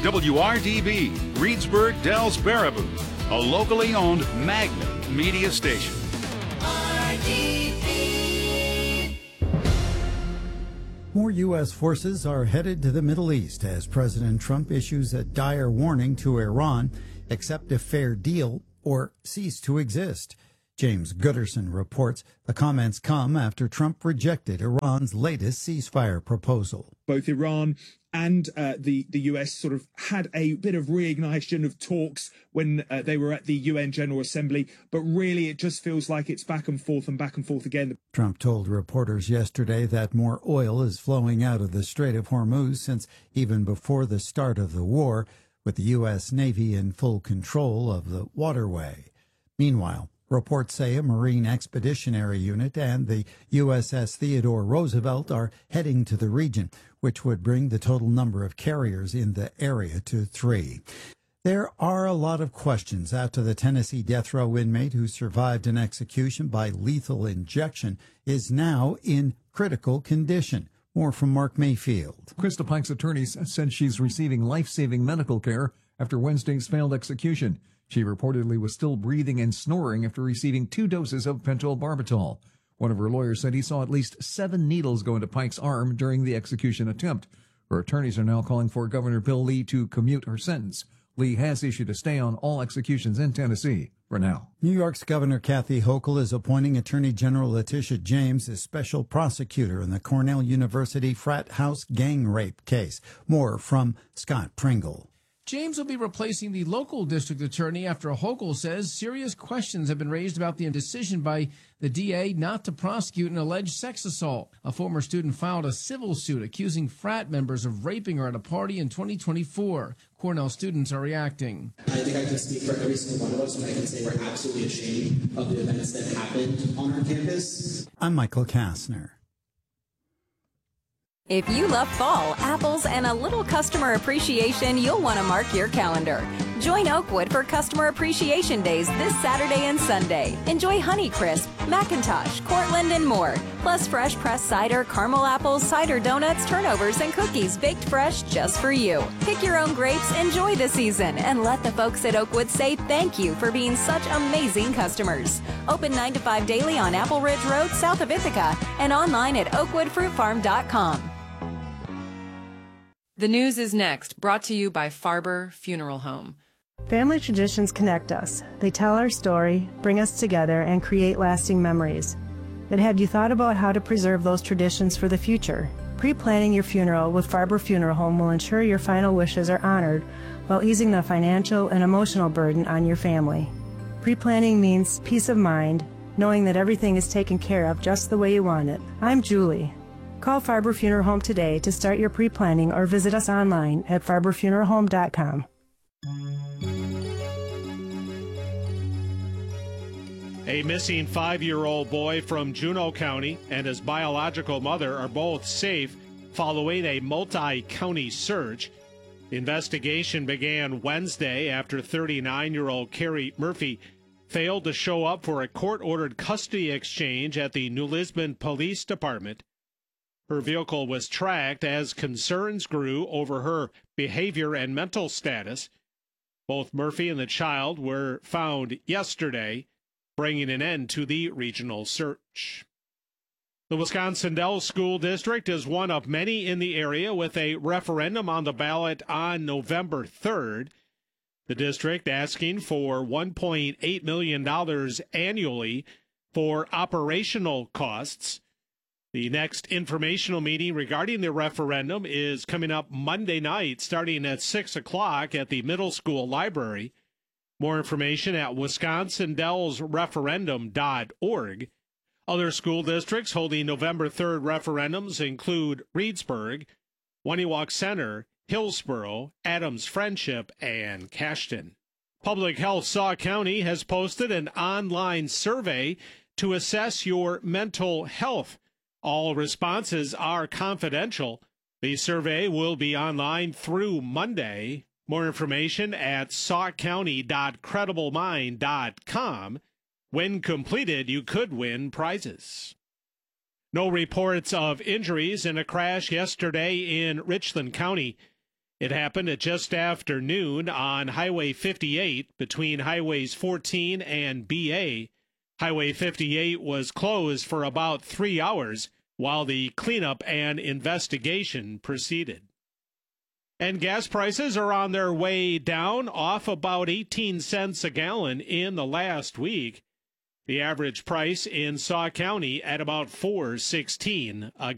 WRDB, Reedsburg, Dells, Baraboo, a locally owned Magnet media station. More U.S. forces are headed to the Middle East as President Trump issues a dire warning to Iran: accept a fair deal or cease to exist. James Gooderson reports the comments come after Trump rejected Iran's latest ceasefire proposal. Both Iran and the U.S. sort of had a bit of reignition of talks when they were at the UN General Assembly, but really it just feels like it's back and forth again. Trump told reporters yesterday that more oil is flowing out of the Strait of Hormuz since even before the start of the war, with the U.S. Navy in full control of the waterway. Meanwhile, reports say a Marine Expeditionary Unit and the USS Theodore Roosevelt are heading to the region, which would bring the total number of carriers in the area to 3. There are a lot of questions after the Tennessee death row inmate who survived an execution by lethal injection is now in critical condition. More from Mark Mayfield. Krista Pike's attorneys said she's receiving life-saving medical care after Wednesday's failed execution. She reportedly was still breathing and snoring after receiving 2 doses of pentobarbital. One of her lawyers said he saw at least 7 needles go into Pike's arm during the execution attempt. Her attorneys are now calling for Governor Bill Lee to commute her sentence. Lee has issued a stay on all executions in Tennessee for now. New York's Governor Kathy Hochul is appointing Attorney General Letitia James as special prosecutor in the Cornell University frat house gang rape case. More from Scott Pringle. James will be replacing the local district attorney after Hochul says serious questions have been raised about the decision by the DA not to prosecute an alleged sex assault. A former student filed a civil suit accusing frat members of raping her at a party in 2024. Cornell students are reacting. I think I can speak for every single one of us when I can say we're absolutely ashamed of the events that happened on our campus. I'm Michael Kastner. If you love fall, apples, and a little customer appreciation, you'll want to mark your calendar. Join Oakwood for Customer Appreciation Days this Saturday and Sunday. Enjoy Honeycrisp, McIntosh, Cortland, and more. Plus fresh pressed cider, caramel apples, cider donuts, turnovers, and cookies baked fresh just for you. Pick your own grapes, enjoy the season, and let the folks at Oakwood say thank you for being such amazing customers. Open 9 to 5 daily on Apple Ridge Road, south of Ithaca, and online at oakwoodfruitfarm.com. The news is next, brought to you by Farber Funeral Home. Family traditions connect us. They tell our story, bring us together, and create lasting memories. But have you thought about how to preserve those traditions for the future? Pre-planning your funeral with Farber Funeral Home will ensure your final wishes are honored while easing the financial and emotional burden on your family. Pre-planning means peace of mind, knowing that everything is taken care of just the way you want it. I'm Julie. Call Farber Funeral Home today to start your pre-planning or visit us online at farberfuneralhome.com. A missing 5-year-old boy from Juneau County and his biological mother are both safe following a multi-county search. The investigation began Wednesday after 39-year-old Carrie Murphy failed to show up for a court-ordered custody exchange at the New Lisbon Police Department. Her vehicle was tracked as concerns grew over her behavior and mental status. Both Murphy and the child were found yesterday, bringing an end to the regional search. The Wisconsin Dells School District is one of many in the area with a referendum on the ballot on November 3rd. The district asking for $1.8 million annually for operational costs. The next informational meeting regarding the referendum is coming up Monday night, starting at 6 o'clock at the middle school library. More information at wisconsindellsreferendum.org. Other school districts holding November 3rd referendums include Reedsburg, Waniwak Center, Hillsboro, Adams Friendship, and Cashton. Public Health Sauk County has posted an online survey to assess your mental health. All responses are confidential. The survey will be online through Monday. More information at saukcounty.crediblemine.com. When completed, you could win prizes. No reports of injuries in a crash yesterday in Richland County. It happened at just after noon on Highway 58 between Highways 14 and BA. Highway 58 was closed for about 3 hours while the cleanup and investigation proceeded. And gas prices are on their way down, off about 18 cents a gallon in the last week. The average price in Sauk County at about $4.16 a